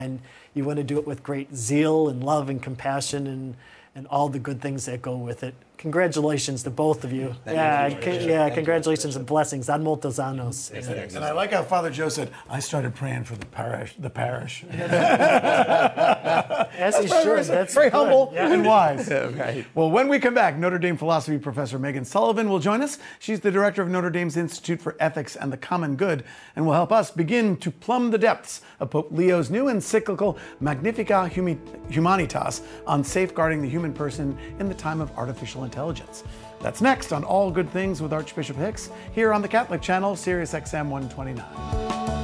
and you want to do it with great zeal and love and compassion and all the good things that go with it. Congratulations to both of you. Congratulations and blessings. Ad multos annos. And I like how Father Joe said, I started praying for the parish. As he should. That's very good. humble Yeah. and wise. Right. Well, when we come back, Notre Dame philosophy professor Megan Sullivan will join us. She's the director of Notre Dame's Institute for Ethics and the Common Good, and will help us begin to plumb the depths of Pope Leo's new encyclical Magnificat Humanitas on safeguarding the human person in the time of artificial intelligence. That's next on All Good Things with Archbishop Hicks, here on the Catholic Channel, Sirius XM 129.